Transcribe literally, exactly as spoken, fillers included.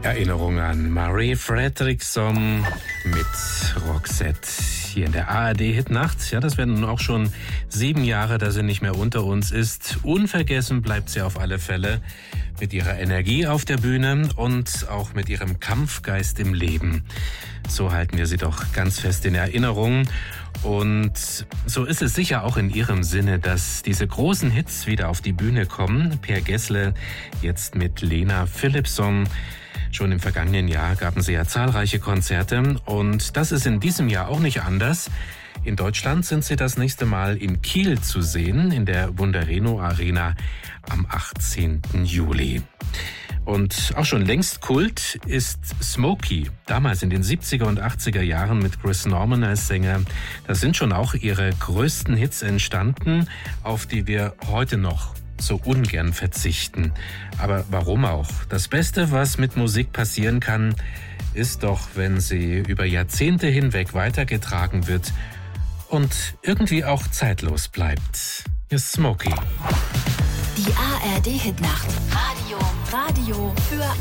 Erinnerung an Marie Fredriksson mit Roxette hier in der A R D-Hitnacht. Ja, das werden nun auch schon sieben Jahre, dass sie nicht mehr unter uns ist. Unvergessen bleibt sie auf alle Fälle mit ihrer Energie auf der Bühne und auch mit ihrem Kampfgeist im Leben. So halten wir sie doch ganz fest in Erinnerung. Und so ist es sicher auch in ihrem Sinne, dass diese großen Hits wieder auf die Bühne kommen. Per Gessle jetzt mit Lena Philipsson. Schon im vergangenen Jahr gaben sie ja zahlreiche Konzerte und das ist in diesem Jahr auch nicht anders. In Deutschland sind sie das nächste Mal in Kiel zu sehen, in der Wundereno Arena am achtzehnten Juli. Und auch schon längst Kult ist Smokey. Damals in den siebziger und achtziger Jahren mit Chris Norman als Sänger. Da sind schon auch ihre größten Hits entstanden, auf die wir heute noch so ungern verzichten. Aber warum auch? Das Beste, was mit Musik passieren kann, ist doch, wenn sie über Jahrzehnte hinweg weitergetragen wird und irgendwie auch zeitlos bleibt. Hier ist Smokey. Die A R D-Hitnacht. Radio. Radio für